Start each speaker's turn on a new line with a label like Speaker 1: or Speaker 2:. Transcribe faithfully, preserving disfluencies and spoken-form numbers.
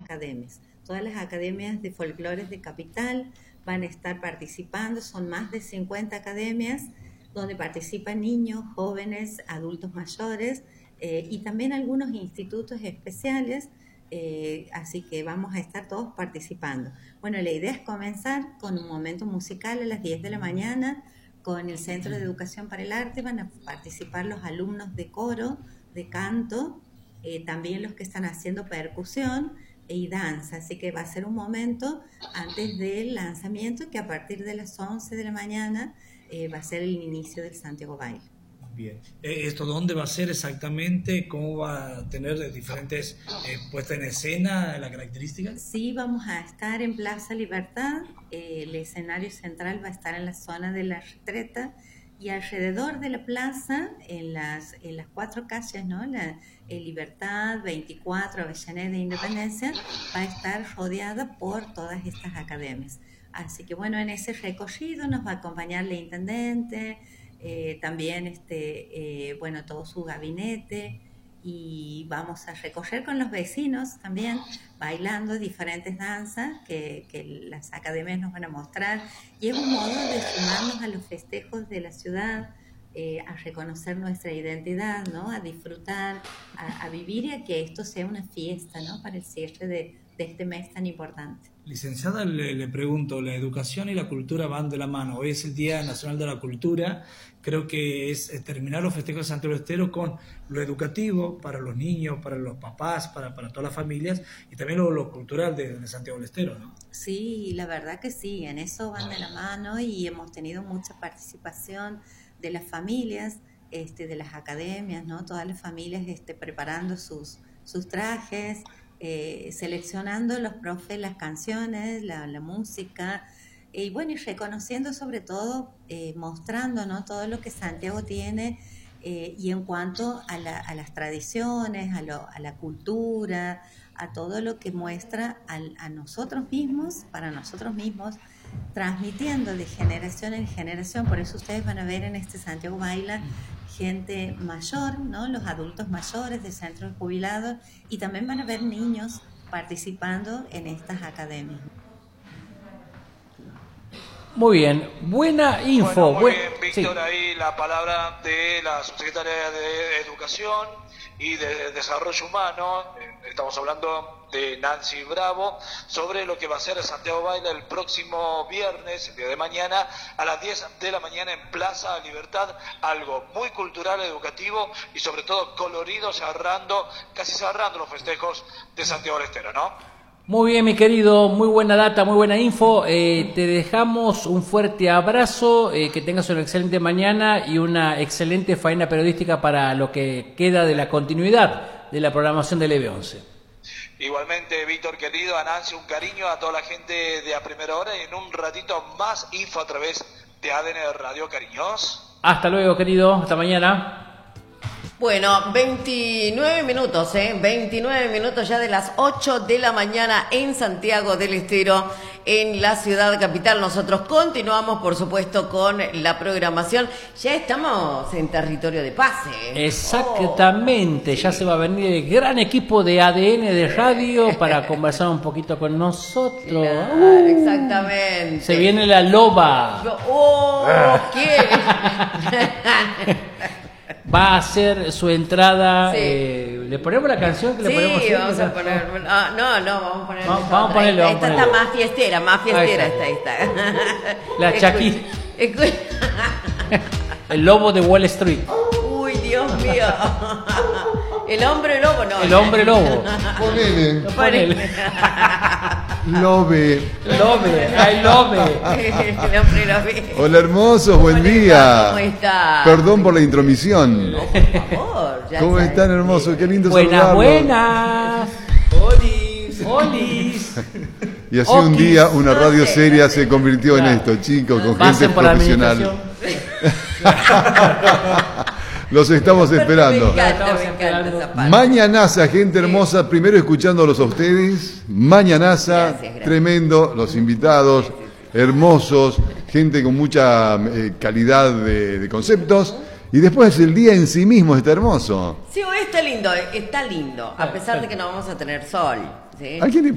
Speaker 1: academias. Todas las academias de folclores de Capital van a estar participando, son más de cincuenta academias donde participan niños, jóvenes, adultos mayores eh, y también algunos institutos especiales, eh, así que vamos a estar todos participando. Bueno, la idea es comenzar con un momento musical a las diez de la mañana con el Centro de Educación para el Arte. Van a participar los alumnos de coro, de canto, eh, también los que están haciendo percusión y danza, así que va a ser un momento antes del lanzamiento que a partir de las once de la mañana eh, va a ser el inicio del Santiago Baile.
Speaker 2: Bien, ¿esto dónde va a ser exactamente? ¿Cómo va a tener diferentes eh, puestas en escena, la característica?
Speaker 1: Sí, vamos a estar en Plaza Libertad, eh, el escenario central va a estar en la zona de la Retreta y alrededor de la plaza, en las, en las cuatro calles, ¿no? La, eh, Libertad, veinticuatro, Avellaneda e Independencia, va a estar rodeada por todas estas academias. Así que bueno, en ese recorrido nos va a acompañar la intendente, Eh, también este, eh, bueno, todo su gabinete, y vamos a recorrer con los vecinos también, bailando diferentes danzas que, que las academias nos van a mostrar, y es un modo de sumarnos a los festejos de la ciudad, eh, a reconocer nuestra identidad, ¿no? A disfrutar, a, a vivir y a que esto sea una fiesta, ¿no? Para el cierre de, de este mes tan importante.
Speaker 2: Licenciada, le, le pregunto, la educación y la cultura van de la mano. Hoy es el Día Nacional de la Cultura. Creo que es terminar los festejos de Santiago del Estero con lo educativo para los niños, para los papás, para, para todas las familias, y también lo, lo cultural de, de Santiago del Estero, ¿no?
Speaker 1: Sí, la verdad que sí, en eso van de la mano, y hemos tenido mucha participación de las familias, este, de las academias, ¿no? Todas las familias este, preparando sus, sus trajes, Eh, seleccionando los profes las canciones, la, la música, y bueno, y reconociendo sobre todo, eh, mostrando, ¿no? Todo lo que Santiago tiene, eh, y en cuanto a, la, a las tradiciones, a, lo, a la cultura, a todo lo que muestra a, a nosotros mismos, para nosotros mismos, transmitiendo de generación en generación. Por eso ustedes van a ver en este Santiago Baila gente mayor, ¿no? Los adultos mayores de centros jubilados, y también van a ver niños participando en estas academias.
Speaker 3: Muy bien, buena info.
Speaker 4: Bueno, muy bien,
Speaker 3: Buen...
Speaker 4: Víctor,
Speaker 3: sí.
Speaker 4: ahí la palabra de la subsecretaria de Educación y de Desarrollo Humano. Estamos hablando de Nancy Bravo sobre lo que va a ser Santiago Baila el próximo viernes, el día de mañana, a las diez de la mañana en Plaza Libertad. Algo muy cultural, educativo y sobre todo colorido, cerrando, casi cerrando los festejos de Santiago del Estero, ¿no?
Speaker 3: Muy bien, mi querido, muy buena data, muy buena info. Eh, te dejamos un fuerte abrazo, eh, que tengas una excelente mañana y una excelente faena periodística para lo que queda de la continuidad de la programación del E B once.
Speaker 4: Igualmente, Víctor, querido, a Nancy, un cariño, a toda la gente de A Primera Hora, y en un ratito más info a través de A D N Radio. Cariños.
Speaker 3: Hasta luego, querido, hasta mañana.
Speaker 5: Bueno, veintinueve minutos, ¿eh? veintinueve minutos ya de las ocho de la mañana en Santiago del Estero, en la ciudad capital. Nosotros continuamos, por supuesto, con la programación. Ya estamos en territorio de pase.
Speaker 3: Exactamente, oh, ya sí. Se va a venir el gran equipo de A D N de Radio para conversar un poquito con nosotros.
Speaker 5: Claro,
Speaker 3: uh,
Speaker 5: exactamente.
Speaker 3: Se viene la loba.
Speaker 5: ¡Oh! ¿Quién?
Speaker 3: Va a hacer su entrada.
Speaker 5: Sí.
Speaker 3: Eh, ¿Le ponemos la canción que le
Speaker 5: sí,
Speaker 3: ponemos?
Speaker 5: Sí, vamos a poner. No, no, no, vamos a poner.
Speaker 3: Vamos, vamos a ponerle.
Speaker 5: Esta,
Speaker 3: vamos
Speaker 5: esta está más fiestera, más fiestera esta, esta.
Speaker 3: La Chaquí.
Speaker 5: Escucha.
Speaker 3: El lobo de Wall Street.
Speaker 5: Uy, Dios mío. El hombre lobo, no.
Speaker 3: El hombre lobo.
Speaker 6: Ponele.
Speaker 5: Ponele.
Speaker 6: Lobe.
Speaker 3: Lobe, ay lobe.
Speaker 5: El hombre lobe.
Speaker 6: Hola hermosos, buen día.
Speaker 5: ¿Cómo está?
Speaker 6: Perdón por la intromisión.
Speaker 5: No, por favor. Ya
Speaker 6: ¿Cómo
Speaker 5: sabes.
Speaker 6: están hermosos? Qué lindo
Speaker 3: Buenas,
Speaker 6: saludarlos.
Speaker 3: buenas. Olis. Olis.
Speaker 6: Y así un día una radio seria se convirtió en esto, chicos, con gente profesional. Los estamos esperando.
Speaker 5: Me encanta, me encanta esa parte.
Speaker 6: Mañanaza, gente hermosa, primero escuchándolos a ustedes. Mañanaza,
Speaker 5: Gracias, gracias.
Speaker 6: tremendo, los invitados, hermosos, gente con mucha eh, calidad de, de conceptos. Y después el día en sí mismo está hermoso.
Speaker 5: Sí, hoy está lindo, está lindo, a pesar de que no vamos a tener sol. ¿Sí?
Speaker 6: ¿A quién le